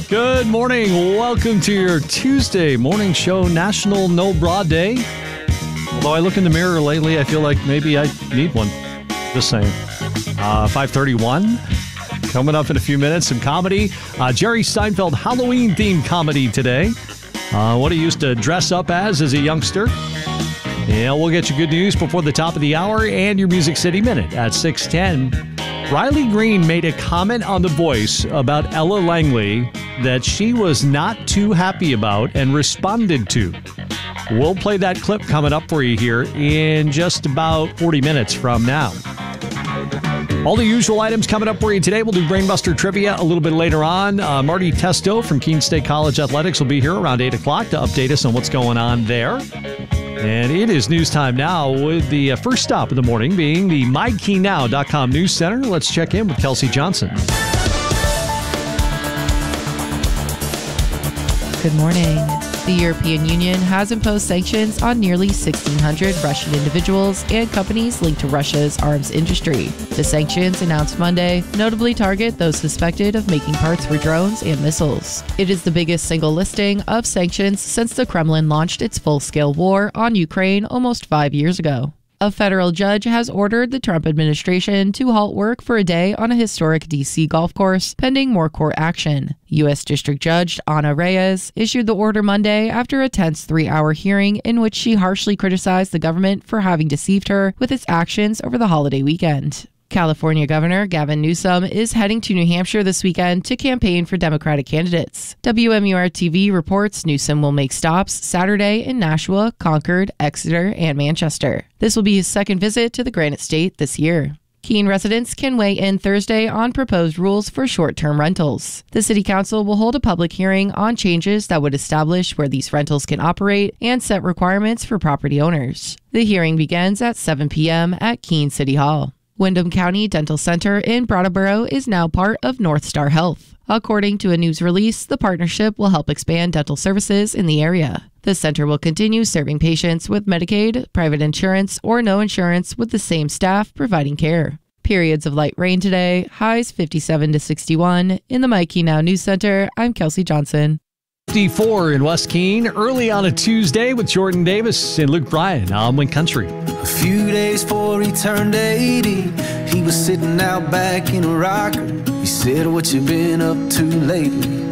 Good morning. Welcome to your Tuesday morning show, National No Bra Day. Although I look in the mirror lately, I feel like maybe I need one. Just saying. 5:31. Coming up in a few minutes, some comedy. Jerry Seinfeld Halloween-themed comedy today. What he used to dress up as a youngster. Yeah, we'll get you good news before the top of the hour and your Music City Minute at 6:10. Riley Green made a comment on The Voice about Ella Langley that she was not too happy about and responded to. We'll play that clip coming up for you here in just about 40 minutes from now. All the usual items coming up for you today. We'll do Brainbuster Trivia a little bit later on. Marty Testo from Keene State College Athletics will be here around 8 o'clock to update us on what's going on there. And it is news time now with the first stop of the morning being the MyKeenNow.com News Center. Let's check in with Kelsey Johnson. Good morning. The European Union has imposed sanctions on nearly 1,600 Russian individuals and companies linked to Russia's arms industry. The sanctions, announced Monday, notably target those suspected of making parts for drones and missiles. It is the biggest single listing of sanctions since the Kremlin launched its full-scale war on Ukraine almost 5 years ago. A federal judge has ordered the Trump administration to halt work for a day on a historic D.C. golf course, pending more court action. U.S. District Judge Ana Reyes issued the order Monday after a tense 3-hour hearing in which she harshly criticized the government for having deceived her with its actions over the holiday weekend. California Governor Gavin Newsom is heading to New Hampshire this weekend to campaign for Democratic candidates. WMUR-TV reports Newsom will make stops Saturday in Nashua, Concord, Exeter, and Manchester. This will be his second visit to the Granite State this year. Keene residents can weigh in Thursday on proposed rules for short-term rentals. The City Council will hold a public hearing on changes that would establish where these rentals can operate and set requirements for property owners. The hearing begins at 7 p.m. at Keene City Hall. Windham County Dental Center in Brattleboro is now part of North Star Health. According to a news release, the partnership will help expand dental services in the area. The center will continue serving patients with Medicaid, private insurance, or no insurance with the same staff providing care. Periods of light rain today, highs 57 to 61. In the Mikey Now News Center, I'm Kelsey Johnson. 54 in West Keene, early on a Tuesday with Jordan Davis and Luke Bryan on Win Country. A few days before he turned 80, he was sitting out back in a rocker. He said, "What you been up to lately?"